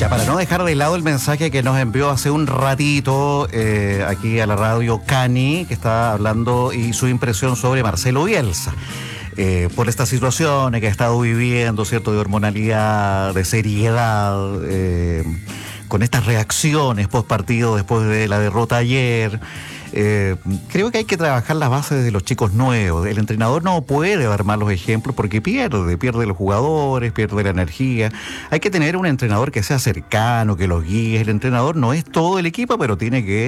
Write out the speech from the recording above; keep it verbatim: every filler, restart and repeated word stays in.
Ya, para no dejar de lado el mensaje que nos envió hace un ratito eh, aquí a la radio Cani, que está hablando y su impresión sobre Marcelo Bielsa. Eh, por estas situaciones que ha estado viviendo, ¿cierto?, de hormonalidad, de seriedad, eh, con estas reacciones post partido después de la derrota ayer. Eh, creo que hay que trabajar las bases de los chicos nuevos. El entrenador no puede dar malos ejemplos porque pierde, pierde los jugadores, pierde la energía. Hay que tener un entrenador que sea cercano, que los guíe. El entrenador no es todo el equipo, pero tiene que